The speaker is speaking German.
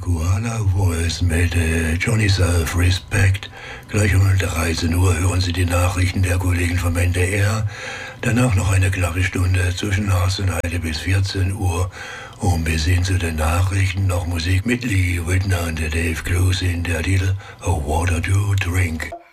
Koala Voice mit Johnny Self Respect. Gleich um 13 Uhr hören Sie die Nachrichten der Kollegen vom NDR. Danach noch eine knappe Stunde zwischen 18 Uhr bis 14 Uhr. Und bis hin zu den Nachrichten noch Musik mit Lee Whitner und Dave Cruisin, der Titel A Water to Drink.